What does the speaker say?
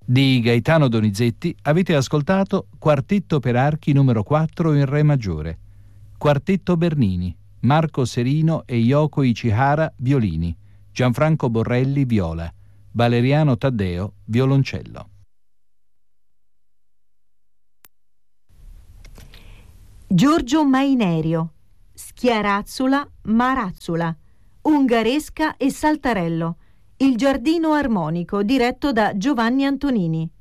Di Gaetano Donizetti avete ascoltato Quartetto per archi numero 4 in Re maggiore. Quartetto Bernini, Marco Serino e Yoko Ichihara violini, Gianfranco Borrelli viola, Valeriano Taddeo violoncello. Giorgio Mainerio, Schiarazzula, Marazzula, Ungaresca e Saltarello, Il giardino armonico diretto da Giovanni Antonini.